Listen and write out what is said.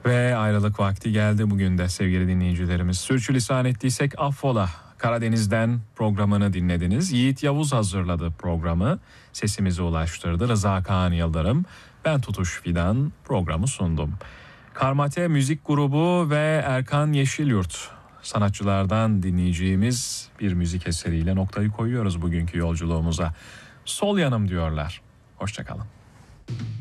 Ve ayrılık vakti geldi bugün de sevgili dinleyicilerimiz. Sürçülisan ettiysek affola. Karadeniz'den programını dinlediniz. Yiğit Yavuz hazırladı programı. Sesimizi ulaştırdı. Rıza Kaan Yıldırım. Ben Tutuş Fidan programı sundum. Karmate Müzik Grubu ve Erkan Yeşilyurt sanatçılardan dinleyeceğimiz bir müzik eseriyle noktayı koyuyoruz bugünkü yolculuğumuza. Sol yanım diyorlar. Hoşça kalın.